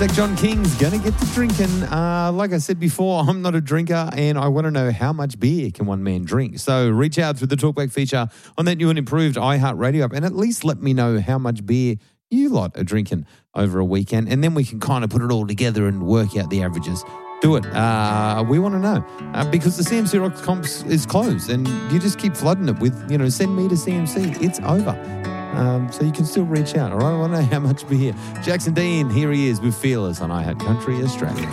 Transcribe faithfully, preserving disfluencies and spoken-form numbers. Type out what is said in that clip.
sec, John King's going to get to drinking. Uh, like I said before, I'm not a drinker and I want to know how much beer can one man drink. So reach out through the Talkback feature on that new and improved iHeartRadio app and at least let me know how much beer you lot are drinking over a weekend, and then we can kind of put it all together and work out the averages. Do it. Uh, we want to know uh, because the C M C Rocks Comps is closed and you just keep flooding it with, you know, send me to C M C. It's over. Um, so you can still reach out. All right, I want to know how much beer. Jackson Dean, here he is with Fearless on iHeart Country Australia.